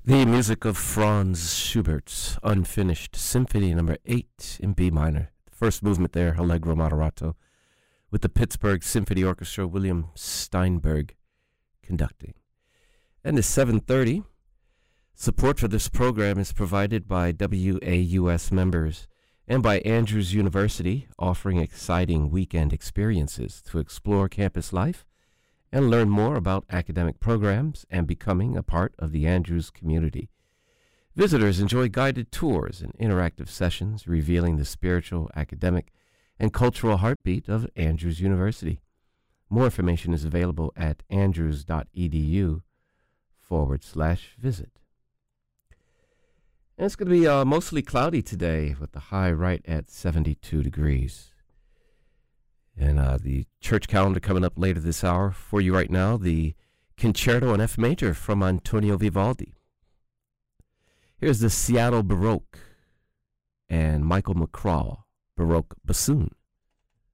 The music of Franz Schubert's Unfinished Symphony Number 8 in B minor. The first movement there, Allegro Moderato, with the Pittsburgh Symphony Orchestra, William Steinberg conducting. And it's 7:30. Support for this program is provided by WAUS members and by Andrews University, offering exciting weekend experiences to explore campus life and learn more about academic programs and becoming a part of the Andrews community. Visitors enjoy guided tours and interactive sessions revealing the spiritual, academic, and cultural heartbeat of Andrews University. More information is available at andrews.edu/visit. And it's going to be mostly cloudy today with the high right at 72 degrees. And the church calendar coming up later this hour for you right now, the Concerto in F Major from Antonio Vivaldi. Here's the Seattle Baroque and Michael McCraw Baroque Bassoon.